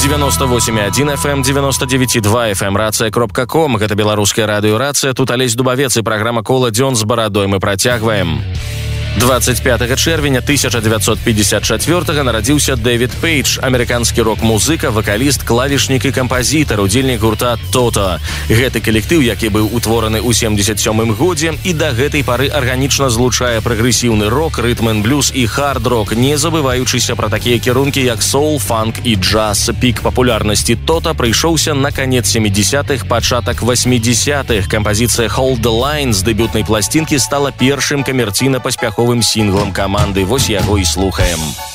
98,1 FM, 99,2 FM, рация.ком. Гэта беларуская радыёрацыя. Тут Алесь Дубавец і праграма «Кола дзён з барадой». Мы працягваем. 25 чэрвеня 1954 нарадзіўся Дэвід Пейдж, амерыканскі рок-музыка, вакаліст, клавішнік і кампазітар, удзельнік гурта «Тото». Гэты калектыў, які быў утвораны ў 77 годзе і да гэтай пары арганічна злучае прагрэсіўны рок, рытм-н-блюз і хард-рок, не забываючыся пра такія кірункі, як соул, фанк і джаз. Пік папулярнасці «Тото» прыйшоўся на канец 70-х, пачатак 80-х. Кампазіцыя «Hold the Line» з дэбютнай пласцінкі стала першым камерцыйна паспяховым сінглам каманды. Вось яго і слухаем.